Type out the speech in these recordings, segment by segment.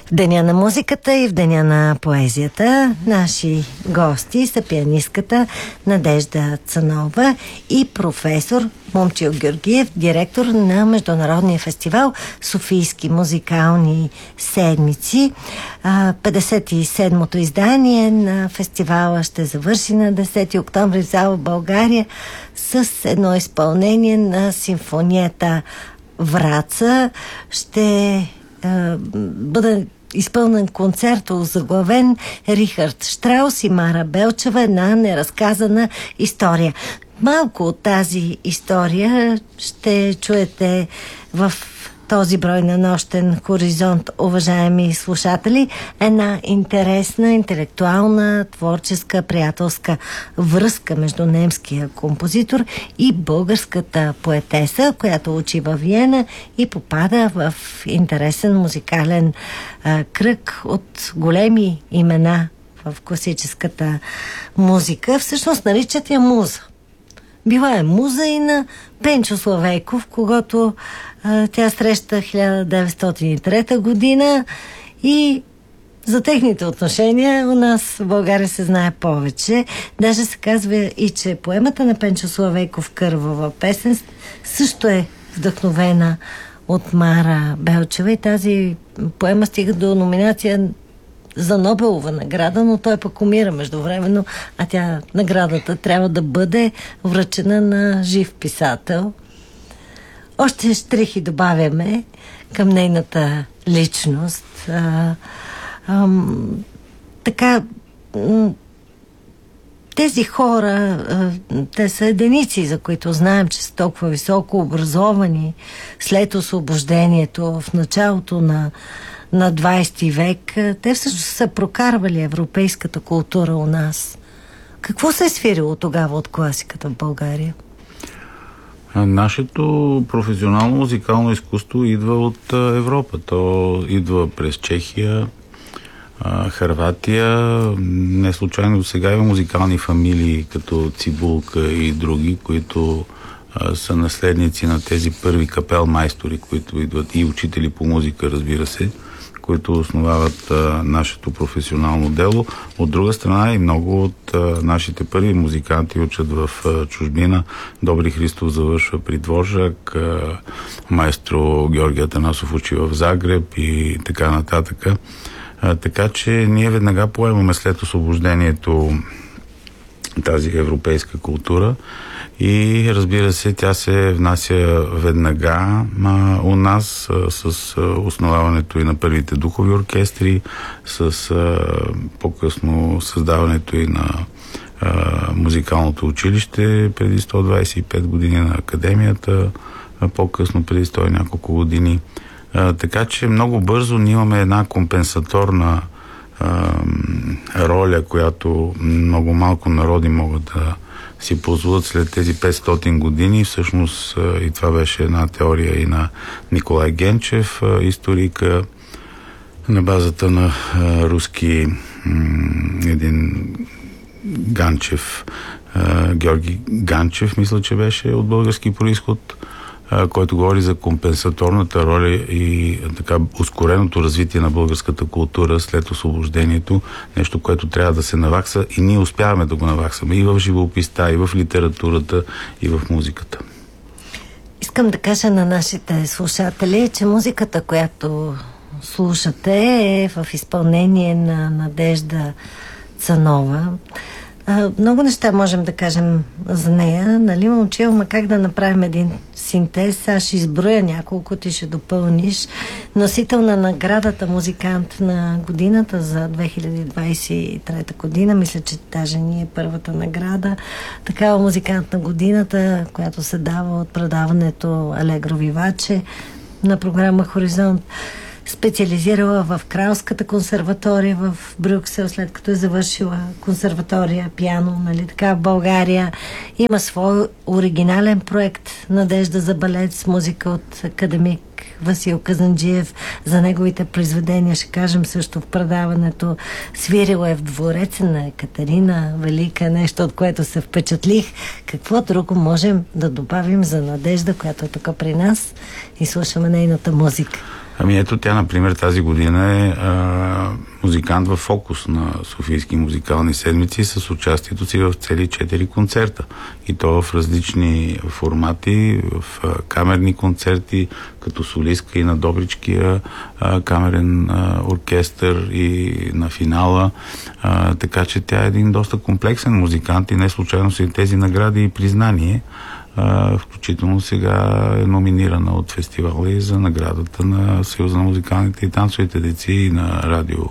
В Деня на музиката и в Деня на поезията наши гости са пианистката Надежда Цанова и професор Момчил Георгиев, директор на Международния фестивал Софийски музикални седмици. 57-то издание на фестивала ще завърши на 10 октомври в зала България с едно изпълнение на симфонията Враца. Ще бъде изпълнен концерт, озаглавен Рихард Штраус и Мара Белчева, една неразказана история. Малко от тази история ще чуете в този брой на Нощен хоризонт, уважаеми слушатели. Една интересна, интелектуална, творческа, приятелска връзка между немския композитор и българската поетеса, която учи във Виена и попада в интересен музикален кръг от големи имена в класическата музика. Всъщност наричат я муза. Била е муза и на Пенчо Славейков, когато тя среща 1903 година и за техните отношения у нас в България се знае повече. Даже се казва и, че поемата на Пенчо Славейков "Кървава песен" също е вдъхновена от Мара Белчева и тази поема стига до номинация за Нобелова награда, но той пък умира междувременно, а наградата трябва да бъде връчена на жив писател. Още щрихи добавяме към нейната личност. Тези хора, те са единици, за които знаем, че са толкова високо образовани след освобождението в началото на 20 век. Те всъщност са прокарвали европейската култура у нас. Какво се е свирило тогава от класиката в България? Нашето професионално музикално изкуство идва от Европа. То идва през Чехия, Хърватия. Не случайно до сега има музикални фамилии като Цибулка и други, които са наследници на тези първи капелмайстори, които идват, и учители по музика, разбира се, които основават нашето професионално дело. От друга страна и много от нашите първи музиканти учат в чужбина. Добри Христов завършва при Дворжак, маестро Георги Атанасов учи в Загреб и така нататък. Така че ние веднага поемаме след освобождението тази европейска култура и разбира се, тя се внася веднага у нас с основаването и на първите духови оркестри, с по-късно създаването и на музикалното училище преди 125 години, на академията по-късно преди 100 няколко години. Така че много бързо ние имаме една компенсаторна роля, която много малко народи могат да си позволят след тези 500 години. Всъщност и това беше една теория и на Николай Генчев, историка, на базата на руски един Ганчев, Георги Ганчев, мисля, че беше от български произход, който говори за компенсаторната роля и така ускореното развитие на българската култура след освобождението. Нещо, което трябва да се навакса и ние успяваме да го наваксаме и в живописта, и в литературата, и в музиката. Искам да кажа на нашите слушатели, че музиката, която слушате, е в изпълнение на Надежда Цанова. Много неща можем да кажем за нея, нали, Момчил, ма как да направим един синтез? Аз ще изброя няколко, ти ще допълниш. Носител на наградата "Музикант на годината" за 2023 година. Мисля, че даже ни е първата награда. Такава "Музикант на годината", която се дава от предаването Алегро Виваче на програма Хоризонт. Специализирала в Кралската консерватория в Брюксел, след като е завършила консерватория пиано, нали така, в България. Има свой оригинален проект "Надежда за балет" с музика от академик Васил Казанджиев. За неговите произведения ще кажем също в предаването. Свирила е в двореца на Екатерина Велика, нещо от което се впечатлих. Какво друго можем да добавим за Надежда, която е тук при нас и слушаме нейната музика? Ами ето тя, например, тази година е музикант в фокус на Софийски музикални седмици с участието си в цели 4 концерта. И то в различни формати, в камерни концерти, като солистка и на Добричкия камерен оркестър и на финала. Така че тя е един доста комплексен музикант и не случайно са и тези награди и признание. Включително сега е номинирана от фестивала и за наградата на Съюза на музикалните и танцовите дейци и на радио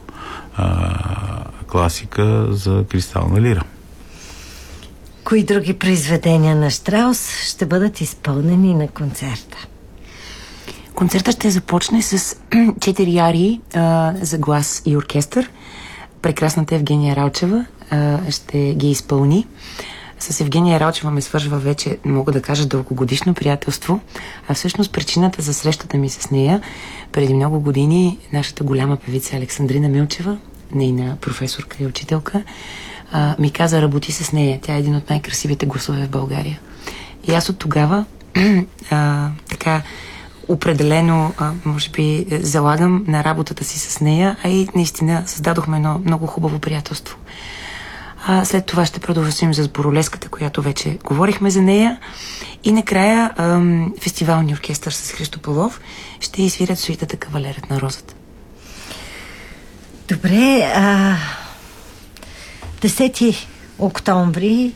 класика за Кристална лира. Кои други произведения на Щраус ще бъдат изпълнени на концерта? Концертът ще започне с 4 арии за глас и оркестър. Прекрасната Евгения Ралчева ще ги изпълни. С Евгения Ралчева ме свързва вече, мога да кажа, дългогодишно приятелство. А всъщност причината за срещата ми с нея преди много години, нашата голяма певица Александрина Милчева, нейна професорка и учителка, ми каза: работи с нея. Тя е един от най-красивите гласове в България. И аз от тогава така определено, може би, залагам на работата си с нея, а и наистина създадохме едно много хубаво приятелство. След това ще продължим с Буролеската, която вече говорихме за нея. И накрая фестивалния оркестър с Христо Павлов ще изсвирят суитата Кавалерът на розата. Добре, 10 октомври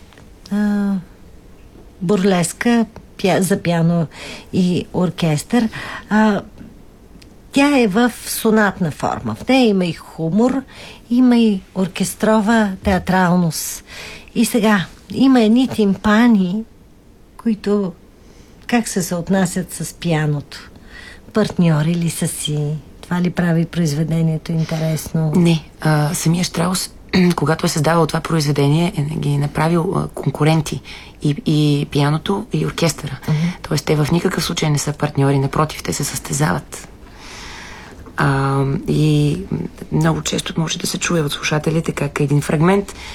Бурлеска за пиано и оркестър. Тя е в сонатна форма. В нея има и хумор, има и оркестрова театралност. И сега има едни тимпани, които как се отнасят с пианото? Партньори ли са си? Това ли прави произведението интересно? Не. Самия Щраус, когато е създавал това произведение, ги е направил конкуренти. И пианото, и оркестъра. Тоест, те в никакъв случай не са партньори, напротив, те се състезават. И много често може да се чуе от слушателите как един фрагмент